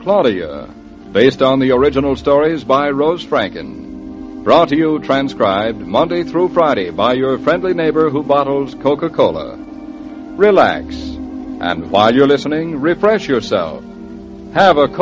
Claudia, based on the original stories by Rose Franken. Brought to you transcribed Monday through Friday by your friendly neighbor who bottles Coca-Cola. Relax, and while you're listening, refresh yourself. Have a Coke.